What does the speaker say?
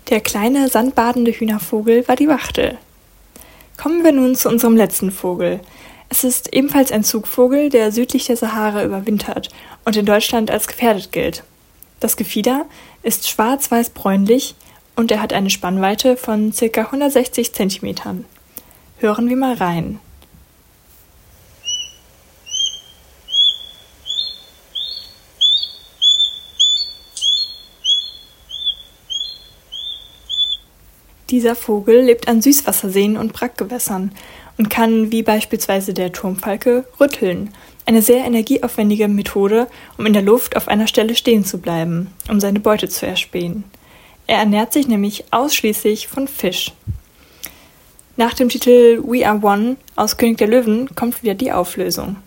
Der kleine, sandbadende Hühnervogel war die Wachtel. Kommen wir nun zu unserem letzten Vogel. Es ist ebenfalls ein Zugvogel, der südlich der Sahara überwintert und in Deutschland als gefährdet gilt. Das Gefieder ist schwarz-weiß-bräunlich und er hat eine Spannweite von ca. 160 cm. Hören wir mal rein. Dieser Vogel lebt an Süßwasserseen und Brackgewässern und kann, wie beispielsweise der Turmfalke, rütteln. Eine sehr energieaufwendige Methode, um in der Luft auf einer Stelle stehen zu bleiben, um seine Beute zu erspähen. Er ernährt sich nämlich ausschließlich von Fisch. Nach dem Titel We Are One aus König der Löwen kommt wieder die Auflösung.